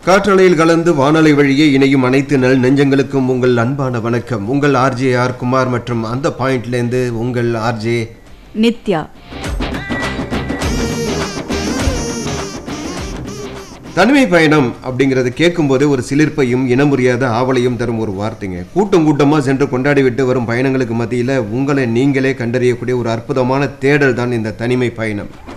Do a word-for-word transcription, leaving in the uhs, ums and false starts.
காற்றலையில் கலந்து வானொலி வழியே இணையும் அனைத்து நல் நெஞ்சங்களுக்கும் உங்கள் அன்பான வணக்கம். உங்கள் ஆர்ஜே ஆர் குமார் மற்றும் அந்த பாயிண்ட்லேருந்து உங்கள் ஆர்ஜே நித்யா. தனிமை பயணம் அப்படிங்கிறது கேட்கும்போது ஒரு சிலிர்ப்பையும் இனமுறியாத ஆவலையும் தரும் ஒரு வார்த்தைங்க. கூட்டம் கூட்டமாக சென்று கொண்டாடி விட்டு வரும் பயணங்களுக்கு மத்தியில் உங்களை நீங்களே கண்டறியக்கூடிய ஒரு அற்புதமான தேடல் தான் இந்த தனிமை பயணம்.